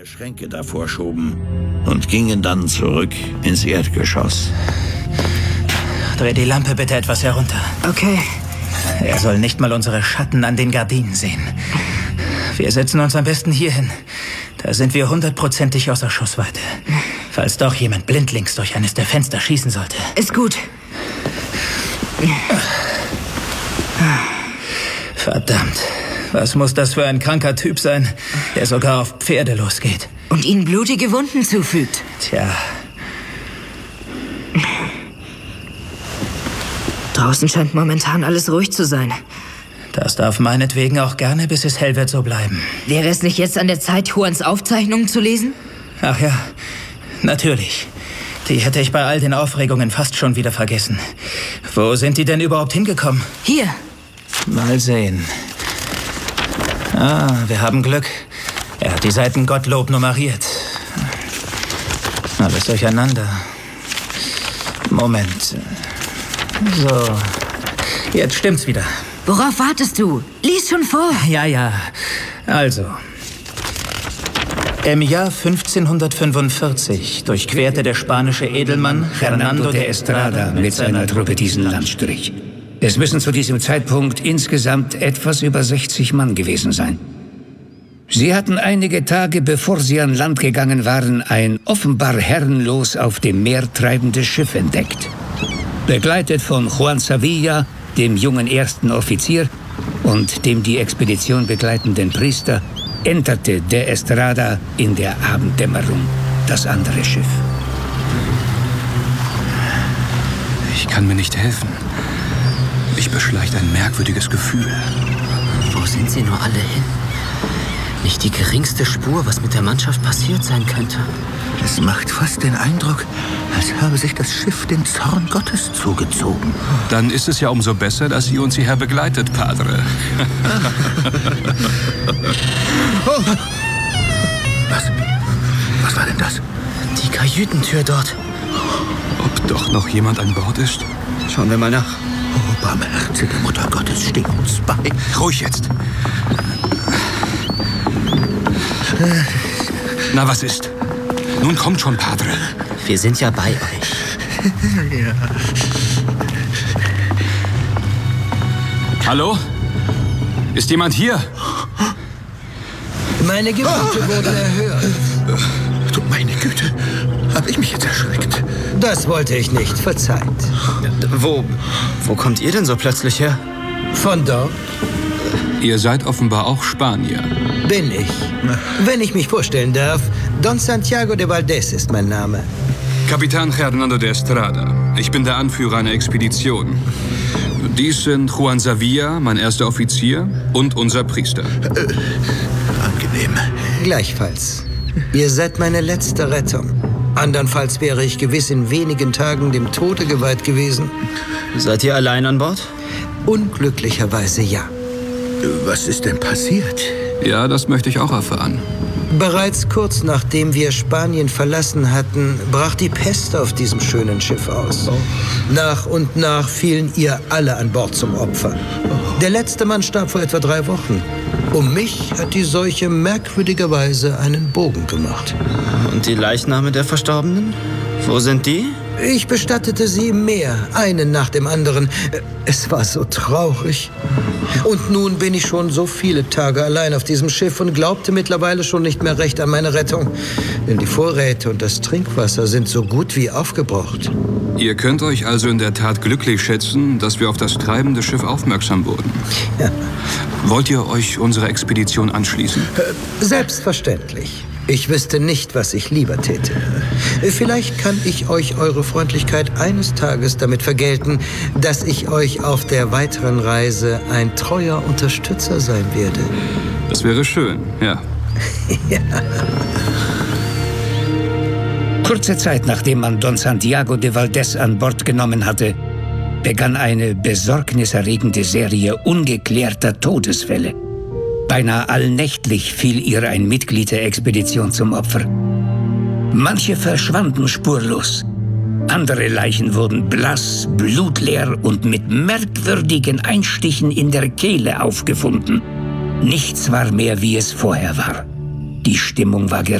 Schränke davor schoben und gingen dann zurück ins Erdgeschoss. Dreh die Lampe bitte etwas herunter. Okay. Er soll nicht mal unsere Schatten an den Gardinen sehen. Wir setzen uns am besten hier hin. Da sind wir 100%ig außer Schussweite. Falls doch jemand blindlings durch eines der Fenster schießen sollte. Ist gut. Verdammt. Was muss das für ein kranker Typ sein, der sogar auf Pferde losgeht? Und ihnen blutige Wunden zufügt. Tja. Draußen scheint momentan alles ruhig zu sein. Das darf meinetwegen auch gerne, bis es hell wird, so bleiben. Wäre es nicht jetzt an der Zeit, Juans Aufzeichnungen zu lesen? Ach ja, natürlich. Die hätte ich bei all den Aufregungen fast schon wieder vergessen. Wo sind die denn überhaupt hingekommen? Hier. Mal sehen. Ah, wir haben Glück. Er hat die Seiten Gottlob nummeriert. Alles durcheinander. Moment. So. Jetzt stimmt's wieder. Worauf wartest du? Lies schon vor. Ja. Also. Im Jahr 1545 durchquerte der spanische Edelmann Hernando de Estrada mit seiner Truppe diesen Landstrich. Es müssen zu diesem Zeitpunkt insgesamt etwas über 60 Mann gewesen sein. Sie hatten einige Tage, bevor sie an Land gegangen waren, ein offenbar herrenlos auf dem Meer treibendes Schiff entdeckt. Begleitet von Juan Sevilla, dem jungen ersten Offizier, und dem die Expedition begleitenden Priester, enterte de Estrada in der Abenddämmerung das andere Schiff. Ich kann mir nicht helfen. Mich beschleicht ein merkwürdiges Gefühl. Wo sind sie nur alle hin? Nicht die geringste Spur, was mit der Mannschaft passiert sein könnte. Es macht fast den Eindruck, als habe sich das Schiff den Zorn Gottes zugezogen. Dann ist es ja umso besser, dass ihr uns hierher begleitet, Padre. Oh. Was war denn das? Die Kajütentür dort. Ob doch noch jemand an Bord ist? Schauen wir mal nach. Oh, barmherzige Mutter Gottes, steh uns bei. Ruhig jetzt. Na, was ist? Nun kommt schon, Padre. Wir sind ja bei euch. Ja. Hallo? Ist jemand hier? Meine Gebote wurden erhört. Du meine Güte, habe ich mich jetzt erschreckt. Das wollte ich nicht, verzeiht. Wo kommt ihr denn so plötzlich her? Von dort Ihr seid offenbar auch Spanier. bin ich. Wenn ich mich vorstellen darf, Don Santiago de Valdés ist mein Name. Kapitän Hernando de Estrada. Ich bin der Anführer einer Expedition. Dies sind Juan Sevilla, mein erster Offizier, und unser Priester. Angenehm. Gleichfalls. Ihr seid meine letzte Rettung. Andernfalls wäre ich gewiss in wenigen Tagen dem Tode geweiht gewesen. Seid ihr allein an Bord? Unglücklicherweise ja. Was ist denn passiert? Ja, das möchte ich auch erfahren. Bereits kurz nachdem wir Spanien verlassen hatten, brach die Pest auf diesem schönen Schiff aus. Nach und nach fielen ihr alle an Bord zum Opfer. Der letzte Mann starb vor etwa 3 Wochen. Um mich hat die Seuche merkwürdigerweise einen Bogen gemacht. Und die Leichname der Verstorbenen? Wo sind die? Ich bestattete sie im Meer, einen nach dem anderen. Es war so traurig. Und nun bin ich schon so viele Tage allein auf diesem Schiff und glaubte mittlerweile schon nicht mehr recht an meine Rettung. Denn die Vorräte und das Trinkwasser sind so gut wie aufgebraucht. Ihr könnt euch also in der Tat glücklich schätzen, dass wir auf das treibende Schiff aufmerksam wurden. Ja. Wollt ihr euch unserer Expedition anschließen? Selbstverständlich. Ich wüsste nicht, was ich lieber täte. Vielleicht kann ich euch eure Freundlichkeit eines Tages damit vergelten, dass ich euch auf der weiteren Reise ein treuer Unterstützer sein werde. Das wäre schön, ja. Ja. Kurze Zeit nachdem man Don Santiago de Valdés an Bord genommen hatte, begann eine besorgniserregende Serie ungeklärter Todesfälle. Beinahe allnächtlich fiel ihr ein Mitglied der Expedition zum Opfer. Manche verschwanden spurlos. Andere Leichen wurden blass, blutleer und mit merkwürdigen Einstichen in der Kehle aufgefunden. Nichts war mehr, wie es vorher war. Die Stimmung war